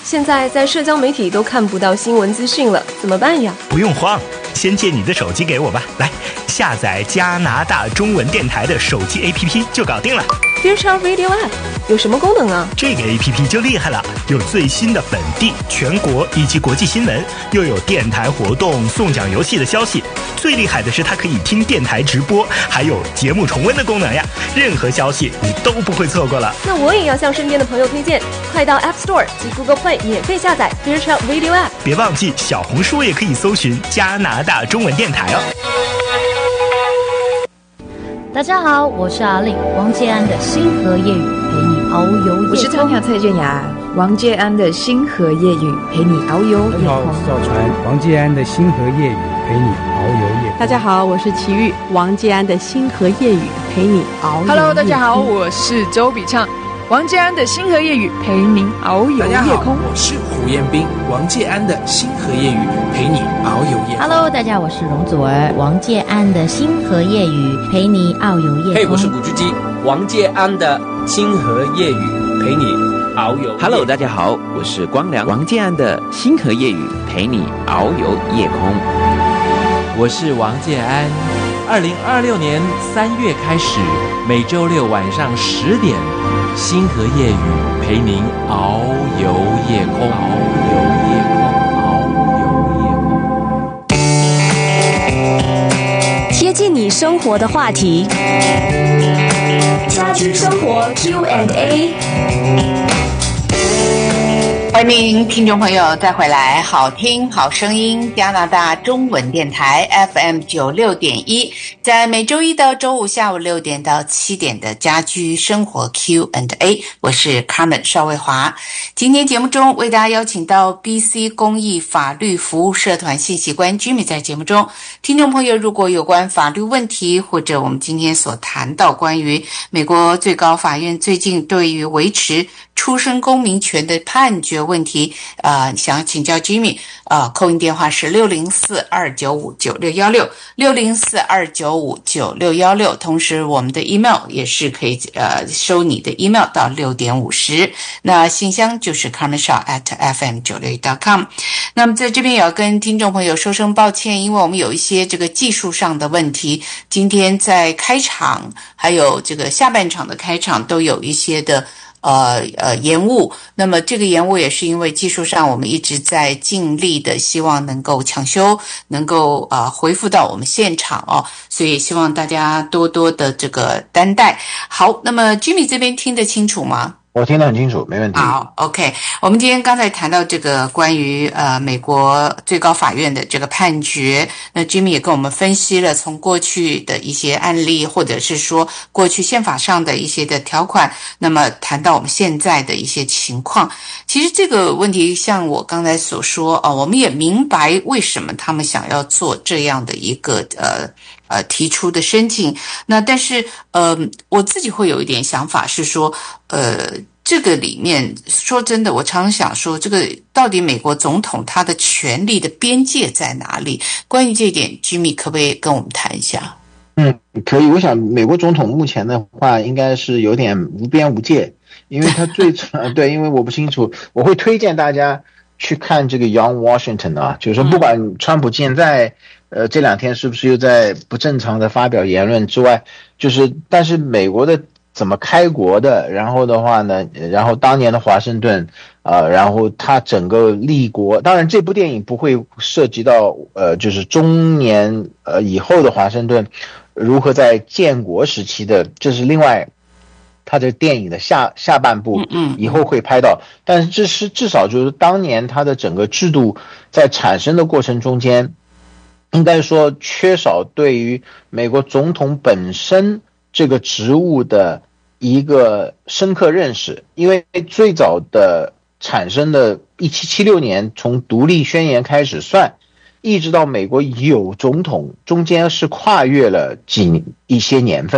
现在在社交媒体都看不到新闻资讯了，怎么办呀？ 不用慌，先借你的手机给我吧。来，下载加拿大中文电台的手机 APP 就搞定了。 Future Radio App 有什么功能啊？ 这个 APP 就厉害了，有最新的本地、全国以及国际新闻，又有电台活动、送奖游戏的消息。最厉害的是它可以听电台直播，还有节目重温的功能呀！任何消息你都不会错过了。 那我也要向身边的朋友推荐，快到 App Store 及 Google Play 免费下载 Future Radio App。 别忘记小红书也可以搜寻加拿大中文电台哦。 大家好，我是阿令，王建安的星河夜雨陪你遨游夜空。 我是汤雅蔡健雅，王建安的星河夜雨陪你遨游夜空。 大家好，我是赵传，王建安的星河夜雨陪你遨游夜空。 大家好，我是齐豫，王建安的星河夜雨陪你遨游夜空。 Hello， 大家好，我是周笔畅，王建安的星河夜雨陪您遨游夜空。 大家好，我是胡彦斌，王建安的星河夜雨陪你遨游夜空。 Hello， 大家好，我是容祖儿，王建安的星河夜雨陪你遨游夜空。 嘿，我是古巨基，王建安的星河夜雨陪你遨游。 Hello， 大家好，我是光良，王建安的星河夜雨陪你遨游夜空。 我是王建安，2026年3月开始，每周六晚上10点，星河夜雨陪您遨游夜空，遨游夜空，遨游夜空。 贴近你生活的话题，家居生活 Q&A。 欢迎听众朋友再回来，好听好声音，加拿大中文电台 FM96.1，在每周一到周五下午6点到7点的家居生活 Q&A， 我是 Carmen 邵卫华。今天节目中为大家邀请到 BC 公益法律服务社团信息官 Jimmy 在节目中。听众朋友如果有关法律问题，或者我们今天所谈到关于美国最高法院最近对于维持出生公民权的判决问题，想要请教 Jimmy， 扣音电话是604-295-9616 604-295-9616，同时我们的 email 也是可以收你的 email 到6点50，那信箱就是 carmenshaw@fm96.com。 那么在这边也要跟听众朋友说声抱歉，因为我们有一些这个技术上的问题，今天在开场还有这个下半场的开场都有一些的延误，那么这个延误也是因为技术上我们一直在尽力的希望能够抢修，能够恢复到我们现场哦，所以希望大家多多的这个担待。好，那么 Jimmy 这边听得清楚吗？ 我听得很清楚，没问题。 好 ，OK。我们今天刚才谈到这个关于美国最高法院的这个判决，那 Jimmy 也跟我们分析了从过去的一些案例，或者是说过去宪法上的一些的条款，那么谈到我们现在的一些情况。其实这个问题像我刚才所说我们也明白为什么他们想要做这样的一个提出的申请。那但是我自己会有一点想法是说这个里面说真的，我常想说这个到底美国总统他的权力的边界在哪里？关于这一点 Jimmy 可不可以跟我们谈一下？ 可以。我想美国总统目前的话应该是有点无边无界，因为他对，因为我不清楚，我会推荐大家去看这个 Young Washington 啊，就是说不管川普现在这2天是不是又在不正常的发表言论之外，就是但是美国的怎么开国的，然后的话呢，然后当年的华盛顿然后他整个立国，当然这部电影不会涉及到就是中年以后的华盛顿如何在建国时期的，这是另外他的电影的下半部以后会拍到，但是这是至少就是当年他的整个制度在产生的过程中间，应该说缺少对于美国总统本身这个职务的一个深刻认识。因为最早的产生的1776年从独立宣言开始算，一直到美国有总统中间是跨越了一些年份。